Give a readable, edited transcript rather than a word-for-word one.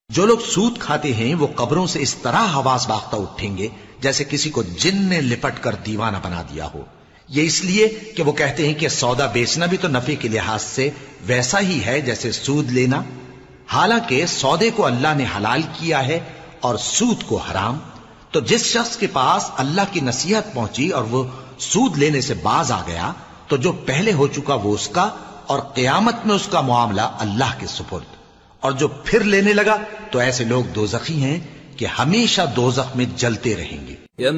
जो लोग सूद खाते हैं वो कब्रों से इस तरह हवास बाख्ता उठेंगे जैसे किसी को जिन ने लिपट कर दीवाना बना दिया हो। ये इसलिए कि वो कहते हैं कि सौदा बेचना भी तो नफे के लिहाज से वैसा ही है जैसे सूद लेना, हालांकि सौदे को अल्लाह ने हलाल किया है और सूद को हराम। तो जिस शख्स के पास अल्लाह की नसीहत पहुंची और वो सूद लेने से बाज आ गया, तो जो पहले हो चुका वो उसका और क़यामत में उसका मामला अल्लाह के सुपुर्द। और जो फिर लेने लगा तो ऐसे लोग दोज़खी हैं कि हमेशा दोज़ख में जलते रहेंगे।